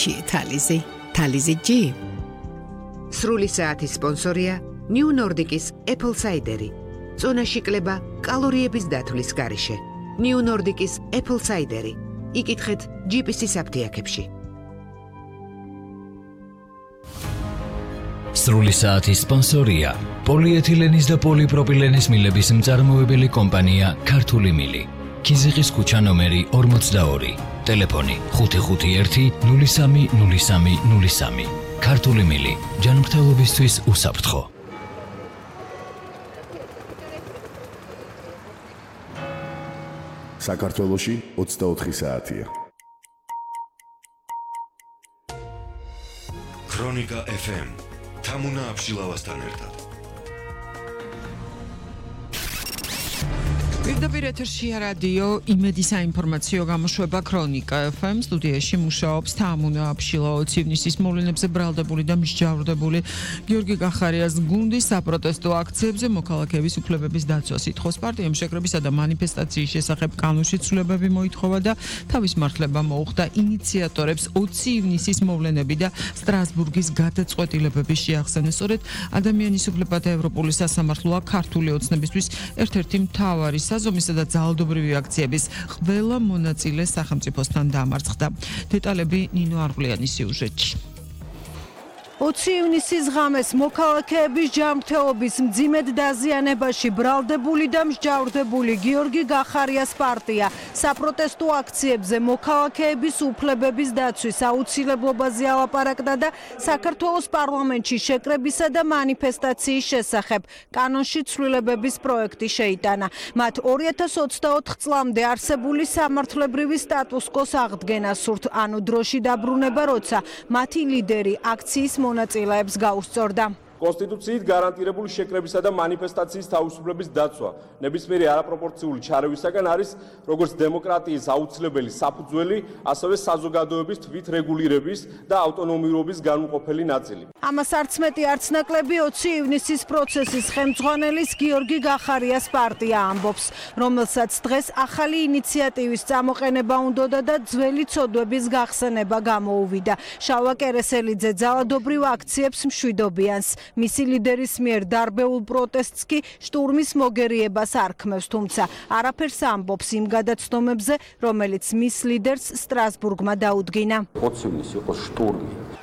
چیه تالیزی؟ تالیزی جی؟ სრული საათის სპონსორია New Nordic-ის Apple Cider-ი. წონა შიკლება კალორიების დათვლის გარეშე. New Nordic-ის Apple Cider-ი. იკითხეთ GPS-ის აფთიაქებში. სრული საათის სპონსორია პოლიეთილენის და პოლიპროპილენის მილების მწარმოებელი კომპანია ქართული მილი. ქიზიყის ქუჩა ნომერი 42. ტელეფონი 551 030303. ქართული მილი ჯანმრთელობისთვის უსაფრთხო. საქართველოში 24 საათია. ქრონიკა FM თამუნა აბშილავასთან ერთად. პირდაპირ ეთერშია რადიო იმედის საინფორმაციო გამოშვება ქრონიკა FM სტუდიაში მუშაობს თამუნა აბშილავა ივნისის მოვლენებზე ბრალდებული და მსჯავრდებული გიორგი კახარიას გუნდი საპროტესტო აქციებზე მოქალაქეების უფლებების დაცვას ითხოვს. პარტიამ შეკრებისა და მანიფესტაციის შესახებ კანონში ცვლილებები მოითხოვა და თავის მართლება მოუხდა ინიციატორებს 20 ივნისის მოვლენები და სტრასბურგის გადაწყვეტილებები შეახსენეს. სწორედ ადამიანის უფლებათა ევროპული სასამართლოა ქართული ოცნებისთვის ერთ-ერთი მთავარი საზომისა და ძალადობრივი აქციების ყველა მონაწილე სახელმწიფოსთან დამარცხდა. დეტალები ნინო არღლიანის სიუჟეტში. 20 ივნისის ღამეს მოქალაქეების ჯანმრთელობის მძიმედ დაზიანებაში ბრალდებული და მსჯავრდებული გიორგი კახარიას პარტია საპროტესტო აქციებზე მოქალაქეების უფლებების დაცვის აუცილებლობაზე ალაპარაკდა და საქართველოს პარლამენტში შეკრებისა და მანიფესტაციის შესახებ კანონში ცვლილებების პროექტი შეიტანა. მათ 2024 წლამდე არსებული სამართლებრივი სტატუს-კვოს აღდგენა სურთ, ანუ დროში დაბრუნება, როცა მათი ლიდერი აქციის მონაწილეებს გაუსწორდა. კონსტიტუციით გარანტირებული შეკრებისა და მანიფესტაციის თავისუფლების დაცვა ნებისმიერი არაპროპორციული ჩარევისაგან არის როგორც დემოკრატიის აუცილებელი საფუძველი, ასევე საზოგადოების თვითრეგულირების და ავტონომიურობის განუყოფელი ნაწილი. ამას არც მეტი არც ნაკლები 20 ივნისის პროცესის ხელმძღვანელის გიორგი კახარიას პარტია ამბობს, რომელსაც დღეს ახალი ინიციატივის წამოყენება უნდოდა და ძველი ცოდვების გახსენება გამოუვიდა. შავა კერესელიძე ძალადობრივ აქციებს მშვიდობიანს. მისი ლიდერის მიერ დარბეულ პროტესტს კი შტურმის მოგერიებას არქმევს, თუმცა არაფერს ამბობს იმ გადაცდომებზე, რომელიც მის ლიდერს სტრასბურგმა დაუდგინა. 20 ივნისი იყო შტურმი.